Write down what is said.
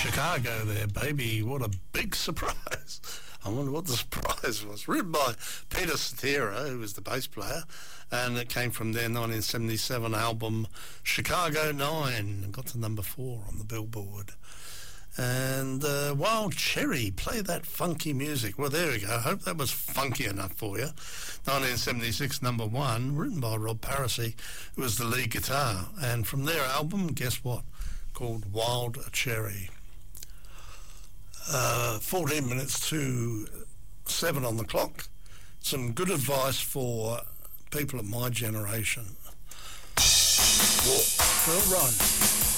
Chicago there, baby. What a big surprise. I wonder what the surprise was. Written by Peter Cetera, who was the bass player, and it came from their 1977 album Chicago 9. Got to number 4 on the Billboard. And Wild Cherry, play that funky music. Well, there we go. I hope that was funky enough for you. 1976, number 1, written by Rob Parisi, who was the lead guitar. And from their album, guess what? Called Wild Cherry. 14 minutes to 7 on the clock. Some good advice for people of my generation. Well, run.